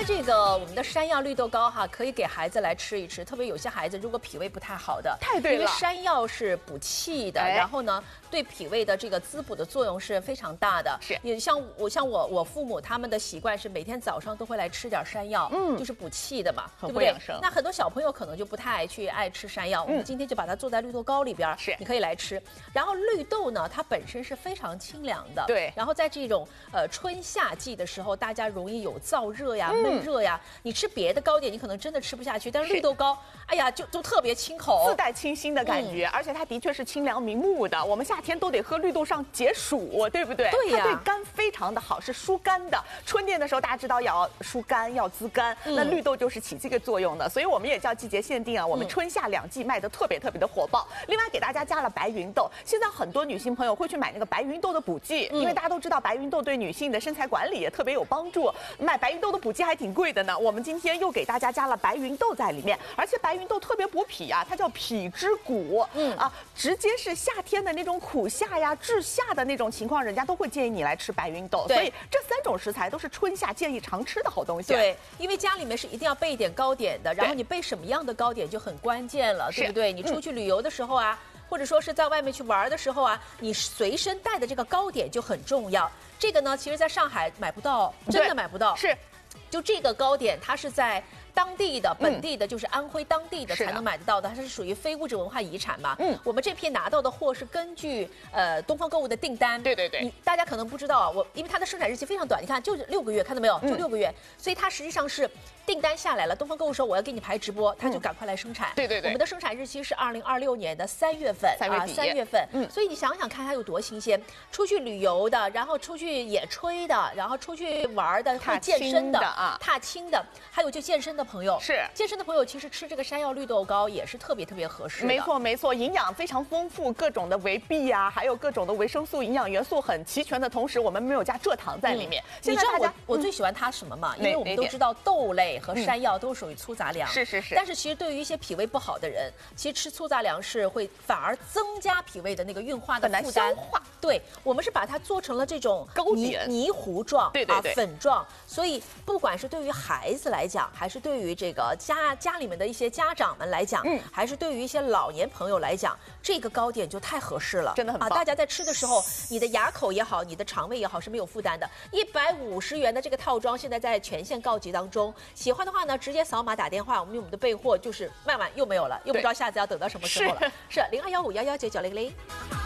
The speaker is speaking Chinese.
这个我们的山药绿豆糕哈，可以给孩子来吃一吃，特别有些孩子如果脾胃不太好的， 太对了， 因为山药是补气的，然后呢，对脾胃的这个滋补的作用是非常大的。 是， 也像我父母他们的习惯是每天早上都会来吃点山药，就是补气的嘛，对不对？那很多小朋友可能就不太爱吃山药，我们今天就把它做在绿豆糕里边， 是， 你可以来吃。然后绿豆呢，它本身是非常清凉的， 对。 然后在这种春夏季的时候，大家容易有燥热呀、闷热呀，你吃别的糕点你可能真的吃不下去，但是绿豆糕，哎呀，就特别清口， 自带清新的感觉，而且它的确是清凉明目的。我们夏天都得喝绿豆上解暑，对不对？ 对呀， 它对肝非常的好，是疏肝的。春天的时候大家知道要疏肝要滋肝，那绿豆就是起这个作用的，所以我们也叫季节限定啊，我们春夏两季卖的特别的火爆。另外给大家加了白芸豆，现在很多女性朋友会去买那个白芸豆的补剂，因为大家都知道白芸豆对女性的身材管理也特别有帮助，买白芸豆的补剂还挺贵的呢。我们今天又给大家加了白芸豆在里面，而且白芸豆特别补脾啊，它叫脾之谷，直接是夏天的那种苦夏呀、治夏的那种情况，人家都会建议你来吃白芸豆。所以这3种食材都是春夏建议常吃的好东西。 对，因为家里面是一定要备一点糕点的，然后你备什么样的糕点就很关键了，对不对？你出去旅游的时候啊，或者说是在外面去玩的时候啊，你随身带的这个糕点就很重要。这个呢，其实在上海买不到，真的买不到。 是， 就这个糕点，它是在当地的本地的，就是安徽当地的才能买得到的，它是属于非物质文化遗产嘛。我们这批拿到的货是根据东方购物的订单。 对， 大家可能不知道，因为它的生产日期非常短，你看就6个月，看到没有？就6个月，所以它实际上是订单下来了，东方购物说我要给你排直播，它就赶快来生产。 对， 我们的生产日期是2026年的3月份，3月份。所以你想想看它有多新鲜，出去旅游的，然后出去野炊的，然后出去玩的，会健身的踏青的，还有就健身的朋友， 是健身的朋友，其实吃这个山药绿豆糕也是特别合适的。 没错，营养非常丰富，各种的维 B 呀，还有各种的维生素、营养元素很齐全的同时，我们没有加蔗糖在里面。 你知道我最喜欢它什么吗？因为我们都知道豆类和山药都属于粗杂粮， 是。 但是其实对于一些脾胃不好的人，其实吃粗杂粮是会反而增加脾胃的那个运化的负担。对，我们是把它做成了这种泥糊状， 对， 粉状。所以不管是对于孩子来讲，还是对于这个家里面的一些家长们来讲，还是对于一些老年朋友来讲，这个糕点就太合适了， 真的很棒。 大家在吃的时候，你的牙口也好，你的肠胃也好是没有负担的。150元的这个套装现在在全线告急当中，喜欢的话呢，直接扫码打电话，我们用我们的备货就是卖完又没有了，又不知道下次要等到什么时候了。是0215119900。